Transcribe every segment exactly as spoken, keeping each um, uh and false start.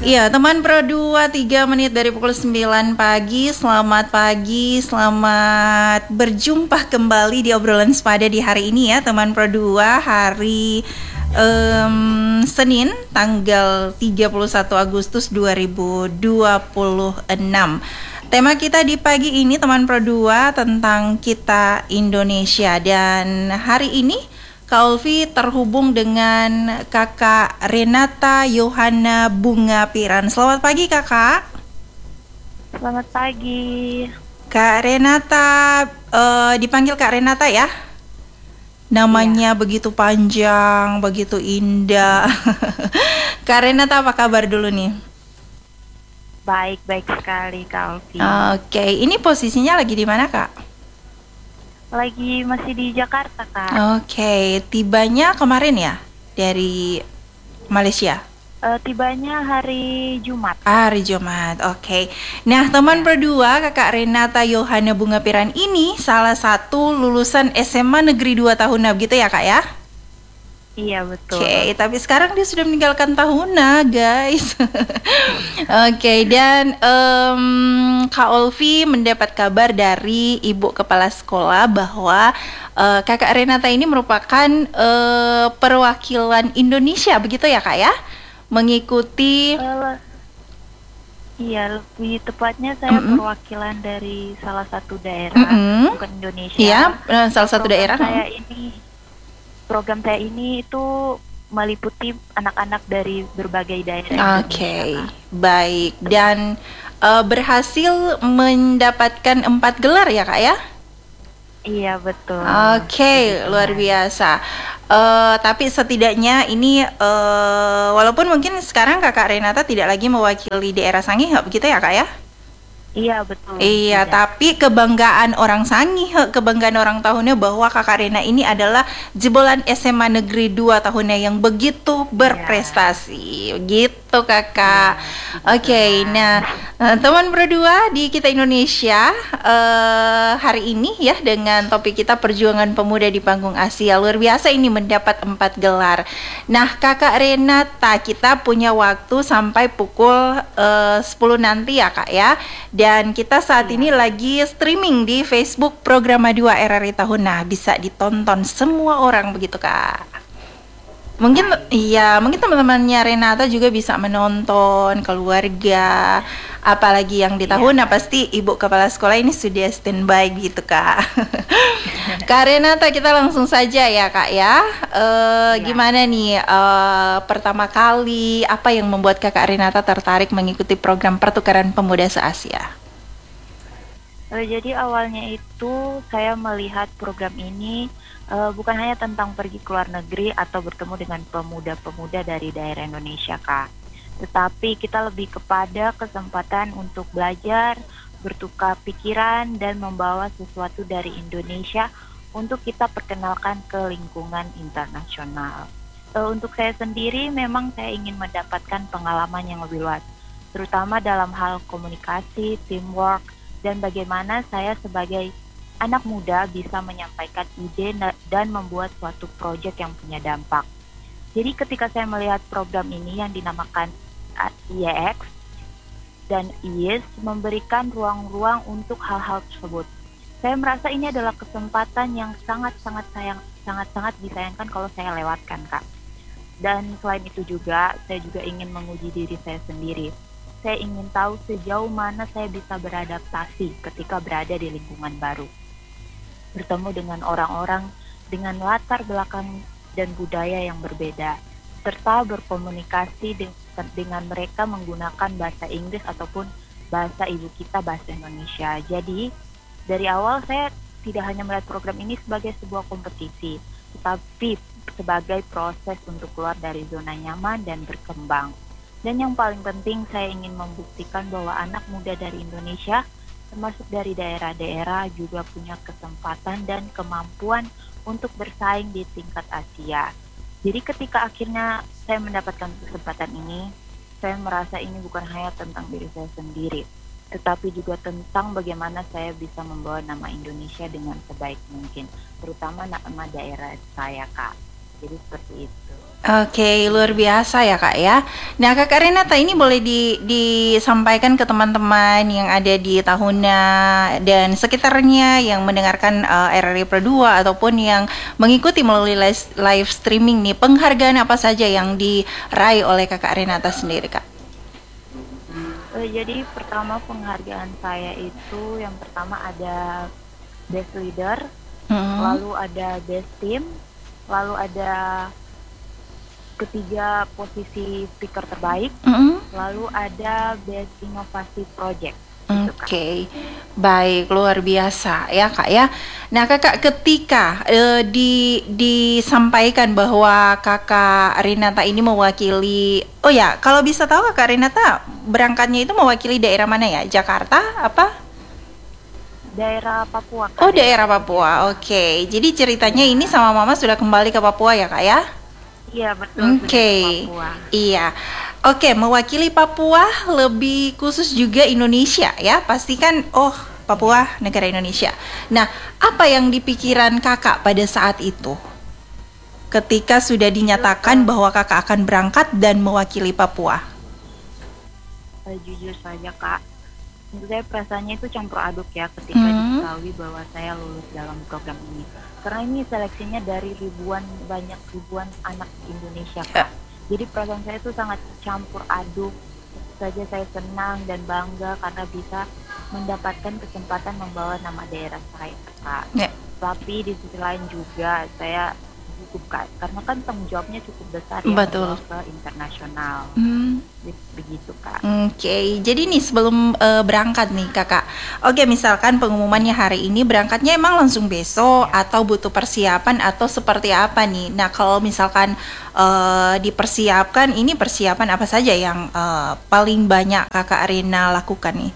Iya, teman Pro dua, tiga menit dari pukul sembilan pagi. Selamat pagi, selamat berjumpa kembali di obrolan sepada di hari ini ya, teman Pro dua, hari um, Senin, tanggal tiga puluh satu Agustus dua ribu dua puluh enam. Tema kita di pagi ini, teman Pro dua, tentang kita Indonesia. Dan hari ini Kak Ulfi terhubung dengan Kakak Renata Yohana Bunga Piran. Selamat pagi Kakak. Selamat pagi. Kak Renata, uh, dipanggil Kak Renata ya? Namanya iya. Begitu panjang, begitu indah. Kak Renata, apa kabar dulu nih? Baik, baik sekali Kak Ulfi. Oke, okay. Ini posisinya lagi di mana Kak? Lagi masih di Jakarta Kak. Oke, okay. Tibanya kemarin ya dari Malaysia? Uh, tibanya hari Jumat. Ah, hari Jumat, oke. Okay. Nah, teman ya. Berdua, Kakak Renata Yohana Bunga Piran ini salah satu lulusan S M A Negeri dua Tahuna, gitu ya Kak ya? Iya betul. Oke, okay, tapi sekarang dia sudah meninggalkan Tahuna, guys. Oke, okay, dan um, Kak Ulfi mendapat kabar dari Ibu Kepala Sekolah bahwa uh, Kakak Renata ini merupakan uh, perwakilan Indonesia, begitu ya Kak ya? Mengikuti. Uh, iya, lebih tepatnya saya mm-hmm. perwakilan dari salah satu daerah, mm-hmm. bukan Indonesia. Iya, uh, salah satu Program daerah. Saya ini. Program saya ini itu meliputi anak-anak dari berbagai daerah. Oke, okay. Baik. Dan uh, berhasil mendapatkan empat gelar ya Kak ya? Iya betul. Oke, okay, luar biasa. Uh, tapi setidaknya ini, uh, walaupun mungkin sekarang Kakak Renata tidak lagi mewakili daerah Sangihe, begitu ya Kak ya? Iya betul. Iya, tidak. Tapi kebanggaan orang Sangihe, kebanggaan orang Tahuna bahwa Kakak Rena ini adalah jebolan S M A Negeri dua Tahuna yang begitu berprestasi, ya. Gitu Kakak. Ya, Oke, okay, nah teman berdua di Kita Indonesia uh, hari ini ya dengan topik kita perjuangan pemuda di panggung Asia, luar biasa ini mendapat empat gelar. Nah Kakak Renata, kita punya waktu sampai pukul uh, sepuluh nanti ya Kak ya. Dan kita saat ini lagi streaming di Facebook Programa dua R R I Tahuna, bisa ditonton semua orang begitu Kak. Mungkin iya, mungkin teman-temannya Renata juga bisa menonton, keluarga, apalagi yang di Tahuna, pasti Ibu Kepala Sekolah ini sudah standby gitu Kak. Kak Renata, kita langsung saja ya Kak ya. Uh, ya. Gimana nih uh, pertama kali apa yang membuat Kakak Renata tertarik mengikuti program pertukaran pemuda se-Asia? Jadi awalnya itu saya melihat program ini uh, bukan hanya tentang pergi ke luar negeri atau bertemu dengan pemuda-pemuda dari daerah Indonesia Kak, tetapi kita lebih kepada kesempatan untuk belajar, bertukar pikiran, dan membawa sesuatu dari Indonesia untuk kita perkenalkan ke lingkungan internasional. Uh, untuk saya sendiri memang saya ingin mendapatkan pengalaman yang lebih luas, terutama dalam hal komunikasi, teamwork, dan bagaimana saya sebagai anak muda bisa menyampaikan ide dan membuat suatu proyek yang punya dampak. Jadi ketika saya melihat program ini yang dinamakan I E X dan I E S memberikan ruang-ruang untuk hal-hal tersebut, saya merasa ini adalah kesempatan yang sangat-sangat sayang, sangat-sangat disayangkan kalau saya lewatkan Kak. Dan selain itu juga, saya juga ingin menguji diri saya sendiri. Saya ingin tahu sejauh mana saya bisa beradaptasi ketika berada di lingkungan baru. Bertemu dengan orang-orang dengan latar belakang dan budaya yang berbeda, serta berkomunikasi dengan mereka menggunakan bahasa Inggris ataupun bahasa ibu kita, bahasa Indonesia. Jadi, dari awal saya tidak hanya melihat program ini sebagai sebuah kompetisi, tetapi sebagai proses untuk keluar dari zona nyaman dan berkembang. Dan yang paling penting, saya ingin membuktikan bahwa anak muda dari Indonesia, termasuk dari daerah-daerah, juga punya kesempatan dan kemampuan untuk bersaing di tingkat Asia. Jadi ketika akhirnya saya mendapatkan kesempatan ini, saya merasa ini bukan hanya tentang diri saya sendiri, tetapi juga tentang bagaimana saya bisa membawa nama Indonesia dengan sebaik mungkin, terutama nama daerah saya Kak. Jadi seperti itu. Oke, luar biasa ya Kak ya. Nah Kakak Renata ini boleh di, disampaikan ke teman-teman yang ada di Tahuna dan sekitarnya yang mendengarkan uh, R R I Pro dua ataupun yang mengikuti melalui live, live streaming nih, penghargaan apa saja yang diraih oleh Kakak Renata sendiri Kak? Eh, jadi pertama penghargaan saya itu yang pertama ada best leader, Mm-hmm. lalu ada best team, lalu ada ketiga posisi speaker terbaik, Mm-hmm. lalu ada best inovasi project. Oke, Gitu, Kak. okay. Baik, luar biasa ya Kak ya. Nah Kakak ketika eh, di disampaikan bahwa Kakak Renata ini mewakili, oh ya kalau bisa tahu Kakak Renata berangkatnya itu mewakili daerah mana ya? Jakarta apa? Daerah Papua, Kak. Oh daerah Papua, oke. Okay. Jadi ceritanya ini sama Mama sudah kembali ke Papua ya Kak ya? Iya betul. Oke, okay. Papua. Iya. Oke, okay, mewakili Papua lebih khusus juga Indonesia ya. Pastikan oh Papua negara Indonesia. Nah, apa yang dipikiran Kakak pada saat itu? Ketika sudah dinyatakan bahwa Kakak akan berangkat dan mewakili Papua. Uh, jujur saja Kak, menurut saya perasaannya itu campur aduk ya ketika Hmm. diketahui bahwa saya lulus dalam program ini. Karena ini seleksinya dari ribuan, banyak ribuan anak Indonesia Kak. Jadi perasaan saya itu sangat campur aduk. Tentu saja saya senang dan bangga karena bisa mendapatkan kesempatan membawa nama daerah saya Kak. Ya. Tapi di sisi lain juga saya cukup Kak, karena kan tanggung jawabnya cukup besar ya, Betul. membawa ke internasional. Hmm. Begitu Kak. Oke, okay. Jadi nih sebelum uh, berangkat nih Kakak. Oke, okay, misalkan pengumumannya hari ini, berangkatnya emang langsung besok ya, atau butuh persiapan atau seperti apa nih? Nah, kalau misalkan uh, dipersiapkan, ini persiapan apa saja yang uh, paling banyak Kakak Rena lakukan nih?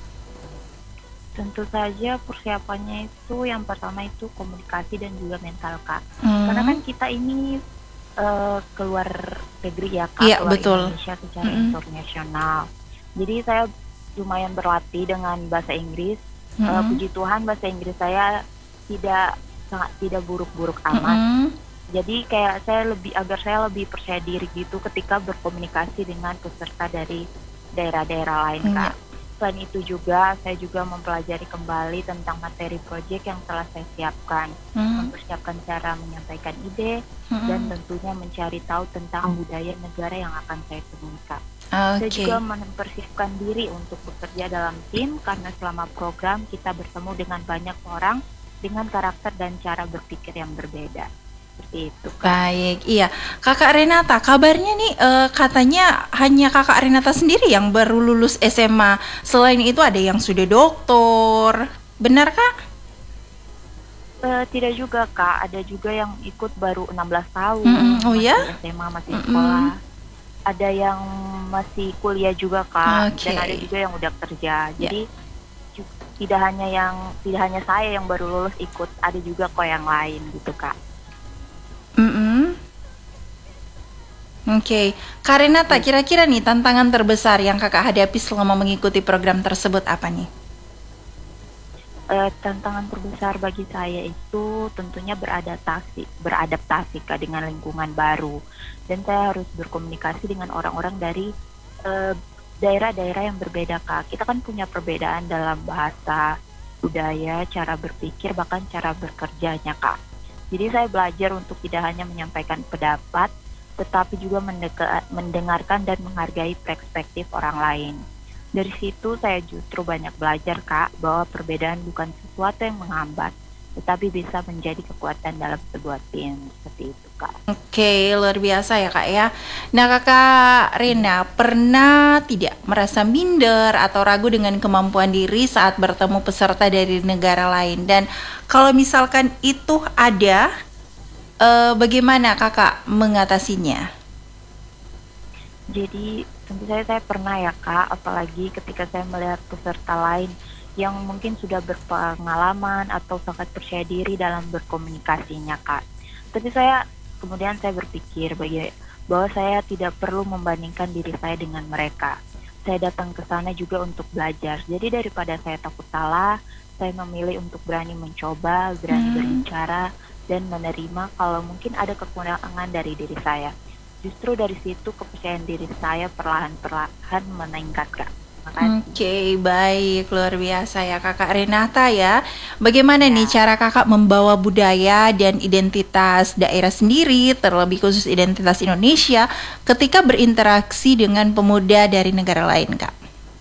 Tentu saja persiapannya itu yang pertama itu komunikasi dan juga mental Kak. Hmm. Karena kan kita ini uh, keluar negeri ya Kak, ya, keluar betul. Indonesia secara Mm-hmm. internasional. Jadi saya lumayan berlatih dengan bahasa Inggris. Mm-hmm. Uh, puji Tuhan bahasa Inggris saya tidak sangat tidak buruk-buruk amat. Mm-hmm. Jadi kayak saya lebih agar saya lebih percaya diri gitu ketika berkomunikasi dengan peserta dari daerah-daerah lain Kak. Mm-hmm. Selain itu juga, saya juga mempelajari kembali tentang materi proyek yang telah saya siapkan, hmm. mempersiapkan cara menyampaikan ide, hmm. dan tentunya mencari tahu tentang budaya negara yang akan saya temukan. Okay. Saya juga mempersiapkan diri untuk bekerja dalam tim, karena selama program kita bertemu dengan banyak orang dengan karakter dan cara berpikir yang berbeda. Seperti itu. Baik, iya. Kakak Renata, kabarnya nih uh, katanya hanya Kakak Renata sendiri yang baru lulus S M A. Selain itu ada yang sudah doktor. Benar Kak? Uh, tidak juga Kak, ada juga yang ikut baru enam belas tahun. Mm-hmm. Oh ya? S M A masih mm-hmm. sekolah. Ada yang masih kuliah juga Kak, okay. dan ada juga yang udah kerja. Jadi yeah. tidak hanya yang tidak hanya saya yang baru lulus ikut, ada juga kok yang lain gitu Kak. Mm-hmm. Oke, okay. Kak Renata, kira-kira nih tantangan terbesar yang kakak hadapi selama mengikuti program tersebut apa nih? Uh, tantangan terbesar bagi saya itu tentunya beradaptasi, beradaptasi Kak dengan lingkungan baru, dan saya harus berkomunikasi dengan orang-orang dari uh, daerah-daerah yang berbeda Kak. Kita kan punya perbedaan dalam bahasa, budaya, cara berpikir, bahkan cara bekerjanya Kak. Jadi saya belajar untuk tidak hanya menyampaikan pendapat, tetapi juga mendeka- mendengarkan dan menghargai perspektif orang lain. Dari situ saya justru banyak belajar Kak, bahwa perbedaan bukan sesuatu yang menghambat, tetapi bisa menjadi kekuatan dalam sebuah tim. Seperti itu Kak. Oke, luar biasa ya Kak ya. Nah Kakak Rena, pernah tidak merasa minder atau ragu dengan kemampuan diri saat bertemu peserta dari negara lain? Dan kalau misalkan itu ada, eh, bagaimana Kakak mengatasinya? Jadi tentu saja saya pernah ya Kak, apalagi ketika saya melihat peserta lain yang mungkin sudah berpengalaman atau sangat percaya diri dalam berkomunikasinya Kak. Tapi saya kemudian saya berpikir bahwa saya tidak perlu membandingkan diri saya dengan mereka. Saya datang ke sana juga untuk belajar. Jadi daripada saya takut salah, saya memilih untuk berani mencoba, berani hmm. berbicara, dan menerima kalau mungkin ada kekurangan dari diri saya. justru dari situ kepercayaan diri saya perlahan-perlahan meningkat, Kak. Oke, okay, baik, luar biasa ya Kakak Renata ya. Bagaimana ya. nih cara Kakak membawa budaya dan identitas daerah sendiri, terlebih khusus identitas Indonesia, ketika berinteraksi dengan pemuda dari negara lain, Kak?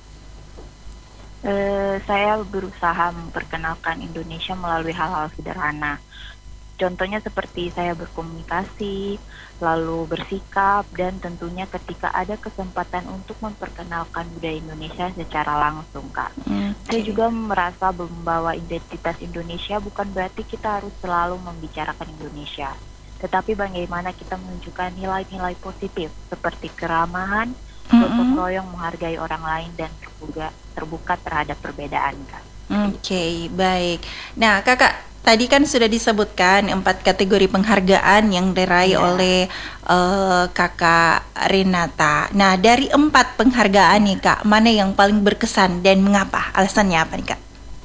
Uh, saya berusaha memperkenalkan Indonesia melalui hal-hal sederhana. Contohnya seperti saya berkomunikasi, lalu bersikap, dan tentunya ketika ada kesempatan untuk memperkenalkan budaya Indonesia secara langsung, Kak. Okay. Saya juga merasa membawa identitas Indonesia bukan berarti kita harus selalu membicarakan Indonesia, tetapi bagaimana kita menunjukkan nilai-nilai positif seperti keramahan, gotong royong, menghargai orang lain, dan terbuka, terbuka terhadap perbedaan, Kak. Oke, okay, baik. Nah, Kakak, tadi kan sudah disebutkan empat kategori penghargaan yang diraih ya. oleh uh, Kakak Renata. Nah, dari empat penghargaan nih Kak, mana yang paling berkesan dan mengapa? Alasannya apa nih Kak?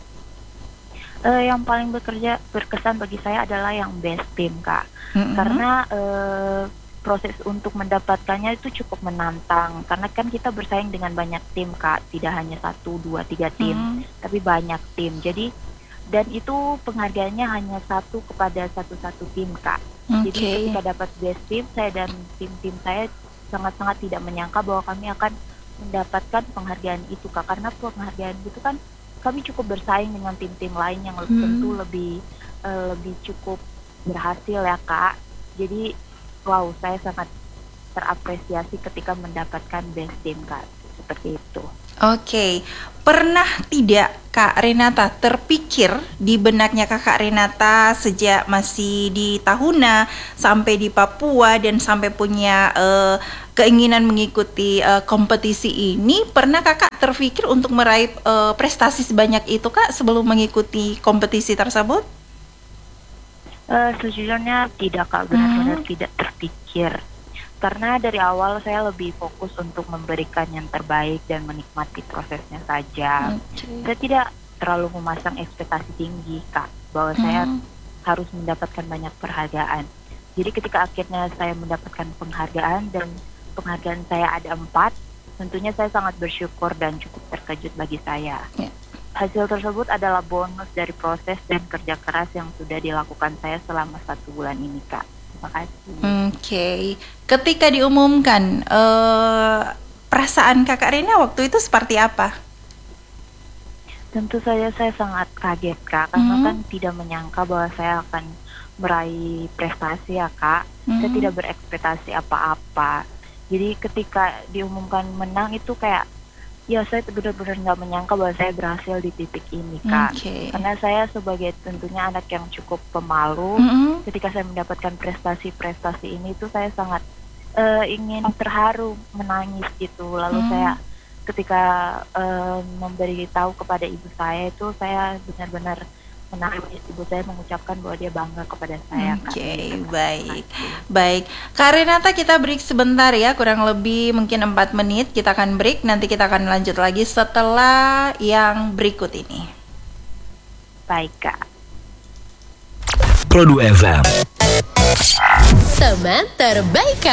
Uh, yang paling bekerja berkesan bagi saya adalah yang best team, Kak. Mm-hmm. Karena uh, proses untuk mendapatkannya itu cukup menantang. Karena kan kita bersaing dengan banyak tim, Kak. Tidak hanya satu, dua, tiga tim, mm-hmm. tapi banyak tim. Jadi dan itu penghargaannya hanya satu kepada satu-satu tim, Kak. Okay. Jadi ketika dapat best team, saya dan tim-tim saya sangat-sangat tidak menyangka bahwa kami akan mendapatkan penghargaan itu, Kak. Karena penghargaan itu kan kami cukup bersaing dengan tim-tim lain yang hmm. tentu lebih uh, lebih cukup berhasil ya, Kak. Jadi wow, saya sangat terapresiasi ketika mendapatkan best team, Kak. Seperti itu. Oke, okay. Pernah tidak Kak Renata terpikir di benaknya Kakak Renata sejak masih di Tahuna sampai di Papua dan sampai punya uh, keinginan mengikuti uh, kompetisi ini, pernah Kakak terpikir untuk meraih uh, prestasi sebanyak itu Kak sebelum mengikuti kompetisi tersebut? Uh, sejujurnya tidak, Kak, benar-benar hmm. tidak terpikir. Karena dari awal saya lebih fokus untuk memberikan yang terbaik dan menikmati prosesnya saja. Okay. Saya tidak terlalu memasang ekspektasi tinggi, Kak, bahwa hmm. saya harus mendapatkan banyak penghargaan. Jadi ketika akhirnya saya mendapatkan penghargaan dan penghargaan saya ada empat, tentunya saya sangat bersyukur dan cukup terkejut bagi saya. Yeah. Hasil tersebut adalah bonus dari proses dan kerja keras yang sudah dilakukan saya selama satu bulan ini, Kak. Oke, okay. Ketika diumumkan, uh, perasaan Kakak Rena waktu itu seperti apa? Tentu saja saya sangat kaget, Kak, karena mm-hmm. kan tidak menyangka bahwa saya akan meraih prestasi ya, Kak. Mm-hmm. Saya tidak berekspektasi apa-apa. Jadi ketika diumumkan menang itu kayak, ya saya benar-benar nggak menyangka bahwa saya berhasil di titik ini, Kak. Okay. Karena saya sebagai tentunya anak yang cukup pemalu, mm-hmm. ketika saya mendapatkan prestasi-prestasi ini itu saya sangat uh, ingin terharu, menangis gitu. Lalu mm-hmm. saya ketika uh, memberitahu kepada ibu saya itu saya benar-benar menangis. Ibu saya mengucapkan bahwa dia bangga kepada saya. Oke, okay, baik. Baik. Kak Renata, kita break sebentar ya, kurang lebih mungkin empat menit kita akan break. Nanti kita akan lanjut lagi setelah yang berikut ini. Baik, Kak. Produk F M. Teman terbaik.